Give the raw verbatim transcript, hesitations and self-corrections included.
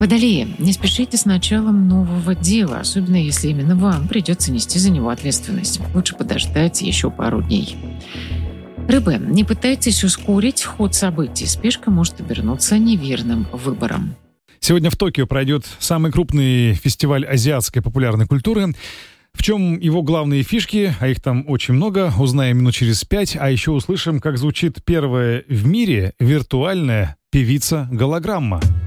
Водолеи, не спешите с началом нового дела, особенно если именно вам придется нести за него ответственность. Лучше подождать еще пару дней. Рыбы, не пытайтесь ускорить ход событий. Спешка может обернуться неверным выбором. Сегодня в Токио пройдет самый крупный фестиваль азиатской популярной культуры. В чем его главные фишки, а их там очень много, узнаем минут через пять, а еще услышим, как звучит первая в мире виртуальная певица-голограмма.